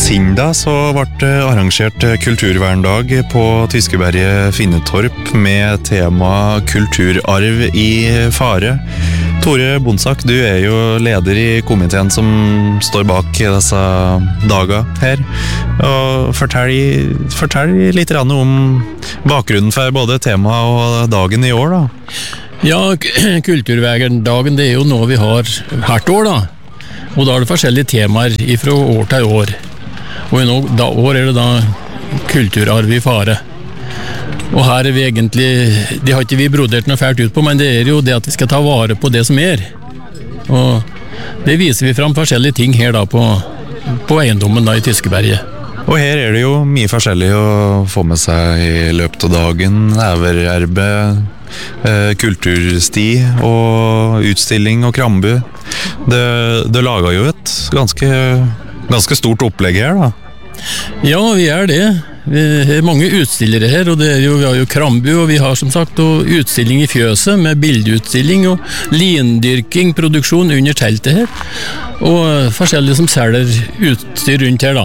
Sinda så ble det arrangert kulturverndag på Tyskeberget Finnetorp med tema kulturarv i fare. Tore Bonsak, du jo leder i komiteen som står bak disse dager her. Og fortell litt om bakgrunnen for både tema og dagen i år da. Ja, kulturverndagen det jo noe vi har hvert år da. Og da det forskjellige temaer fra år til år. Og i år det da kulturarv i fare. Og her vi egentlig, det har ikke vi brodert noe fælt ut på, men det jo det at vi skal ta vare på det som Og det viser vi fram forskjellige ting her da på eiendommen da i Tyskeberget. Og her det jo mye forskjellig å få med seg i løpet av dagen. Ævererbe, kultursti og utstilling og krambu. Det lager jo et ganske stort opplegg her da. Ja, vi det. Vi har mange utstillere her, og vi har jo krambu, og vi har som sagt utstilling i fjøset med bildeutstilling og lindyrking, produksjon under teltet her. Og forskjellige som selger utstyr rundt her da,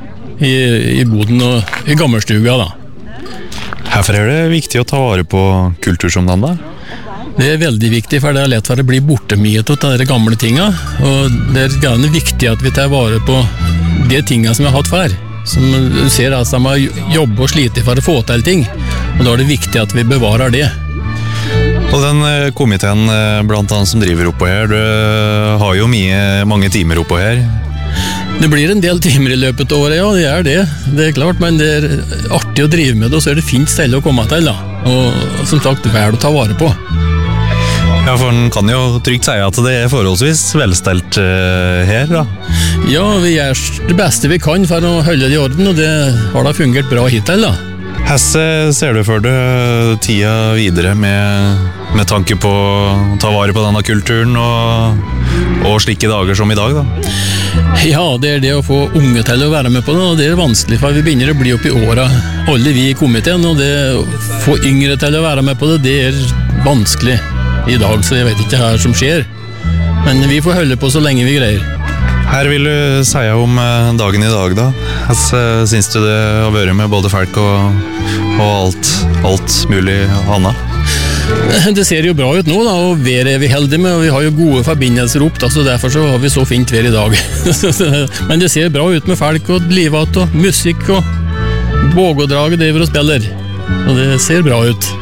i boden og i gammelstuga da. Hvorfor det viktig å ta vare på kultur som den da? Det veldig viktig, for det lett for å bli borte mye av de gamle tingene, og det gjerne viktig at vi tar vare på de tingene som vi har hatt før. Som du ser at de har jobbet og slitet for å få til ting, og da det viktig at vi bevarer det. Og den komiteen blant annet som driver oppå her, du har jo mange timer oppå her. Det blir en del timer i løpet av året, ja, det klart, men det artig å drive med det, og så det fint sted å komme til da. Og som sagt, vel å ta vare på. Ja, for en kan jo trygt si at det forholdsvis velstelt her da. Ja, vi gjør det beste vi kan for å holde det i orden, og det har da fungert bra hittil da. Hvordan ser du for deg tida videre med tanke på å ta vare på denne kulturen og slike dager som i dag da? Ja, det det å få unge til å være med på det, og det vanskelig, for vi begynner å bli opp i åra, alle vi i komiteen, og det å få yngre til å være med på det, det vanskelig i dag, så jeg vet ikke hva som skjer. Men vi får holde på så lenge vi greier. Her vil du si om dagen i dag da. Hvordan synes du det har vært med både folk og alt mulig annet? Det ser jo bra ut nå da, og været vi heldige med, og vi har jo gode forbindelser opp da, så derfor så har vi så fint vær i dag. Men det ser bra ut med folk og livat og musikk og bågådraget driver og spiller. Og det ser bra ut.